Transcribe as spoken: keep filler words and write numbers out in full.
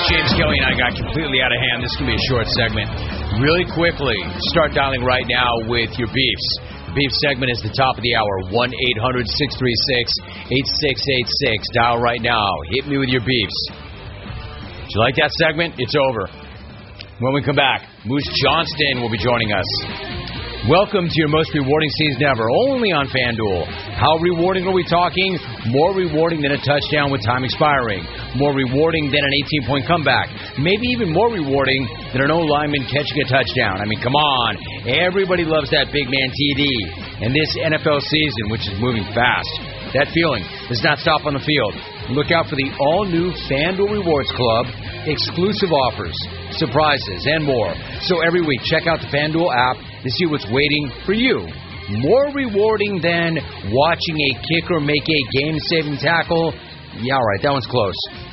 James Kelly and I got completely out of hand. This is going to be a short segment. Really quickly, start dialing right now with your beefs. The beef segment is the top of the hour. one eight hundred six three six eight six eight six. Dial right now. Hit me with your beefs. Did you like that segment? It's over. When we come back, Moose Johnston will be joining us. Welcome to your most rewarding season ever, only on FanDuel. How rewarding are we talking? More rewarding than a touchdown with time expiring. More rewarding than an eighteen-point comeback. Maybe even more rewarding than an O-lineman catching a touchdown. I mean, come on. Everybody loves that big man T D. And this N F L season, which is moving fast, that feeling does not stop on the field. Look out for the all-new FanDuel Rewards Club, exclusive offers, surprises, and more. So every week, check out the FanDuel app to see what's waiting for you. More rewarding than watching a kicker make a game-saving tackle? Yeah, all right, that one's close.